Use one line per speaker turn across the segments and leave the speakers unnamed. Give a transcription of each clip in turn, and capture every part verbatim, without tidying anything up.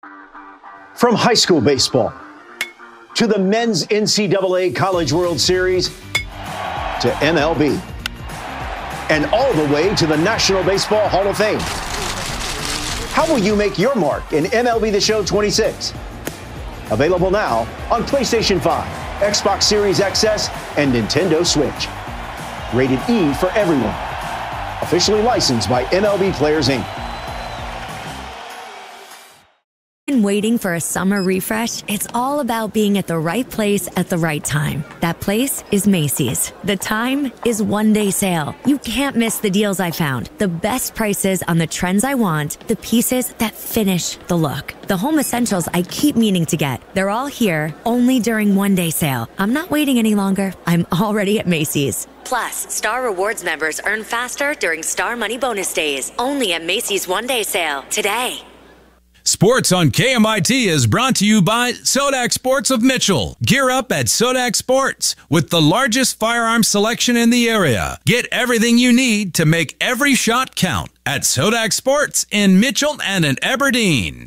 From high school baseball to the men's N C double A College World Series to M L B and all the way to the National Baseball Hall of Fame. How will you make your mark in M L B The Show twenty-six? Available now on PlayStation five, Xbox Series X S, and Nintendo Switch. Rated E for everyone. Officially licensed by M L B Players, Incorporated.
Been waiting for a summer refresh? It's all about being at the right place at the right time. That place is Macy's. The time is one day sale. You can't miss the deals I found. The best prices on the trends I want, the pieces that finish the look. The home essentials I keep meaning to get. They're all here, only during one day sale. I'm not waiting any longer. I'm already at Macy's. Plus, Star Rewards members earn faster during Star Money Bonus Days. Only at Macy's one day sale today.
Sports on K M I T is brought to you by Sodak Sports of Mitchell. Gear up at Sodak Sports with the largest firearm selection in the area. Get everything you need to make every shot count at Sodak Sports in Mitchell and in Aberdeen.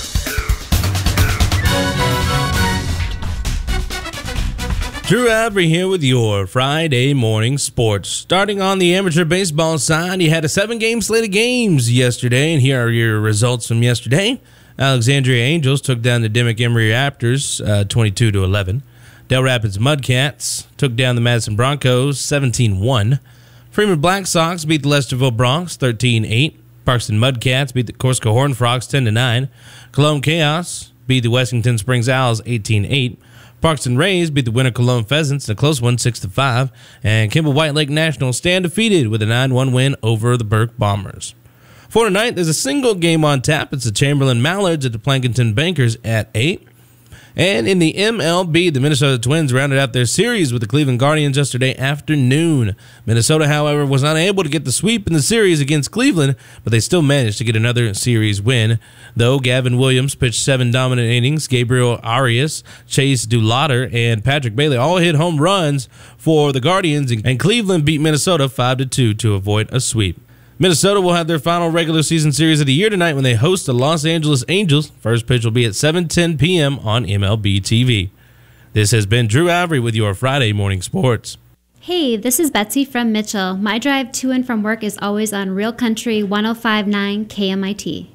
Drew Avery here with your Friday morning sports. Starting on the amateur baseball side, you had a seven-game slate of games yesterday, and here are your results from yesterday. Alexandria Angels took down the Dimmick Emory Raptors uh, twenty-two to eleven. Del Rapids Mudcats took down the Madison Broncos seventeen one. Freeman Black Sox beat the Lesterville Bronx thirteen eight. Parkston Mudcats beat the Corsica Horned Frogs ten to nine. Cologne Chaos beat the Washington Springs Owls eighteen eight. Parkston Rays beat the Winter Cologne Pheasants in a close one, six to five, and Kimball White Lake National stand defeated with a nine one win over the Burke Bombers. For tonight, there's a single game on tap. It's the Chamberlain Mallards at the Plankinton Bankers at eight. And in the M L B, the Minnesota Twins rounded out their series with the Cleveland Guardians yesterday afternoon. Minnesota, however, was unable to get the sweep in the series against Cleveland, but they still managed to get another series win. Though Gavin Williams pitched seven dominant innings, Gabriel Arias, Chase Dulatter, and Patrick Bailey all hit home runs for the Guardians, and Cleveland beat Minnesota five to two to avoid a sweep. Minnesota will have their final regular season series of the year tonight when they host the Los Angeles Angels. First pitch will be at seven ten p.m. on M L B T V. This has been Drew Avery with your Friday morning sports.
Hey, this is Betsy from Mitchell. My drive to and from work is always on Real Country one oh five point nine K M I T.